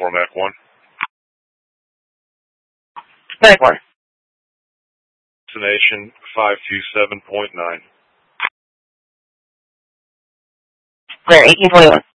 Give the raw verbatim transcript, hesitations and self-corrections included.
four Mac one. Mac one. Destination five two seven point nine. Clear, eighteen twenty-one.